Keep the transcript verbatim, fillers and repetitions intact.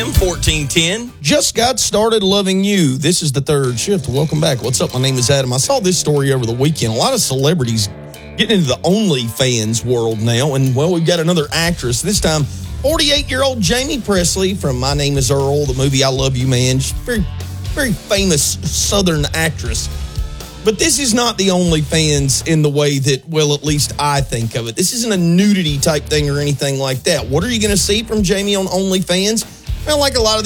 fourteen ten. Just got started loving you. This is the third shift. Welcome back. What's up? My name is Adam. I saw this story over the weekend. A lot of celebrities getting into the OnlyFans world now. And, well, we've got another actress. This time, forty-eight-year-old Jamie Presley from My Name is Earl, the movie I Love You, Man. She's a very, very famous Southern actress. But this is not the OnlyFans in the way that, well, at least I think of it. This isn't a nudity type thing or anything like that. What are you going to see from Jamie on OnlyFans? Well, like a lot of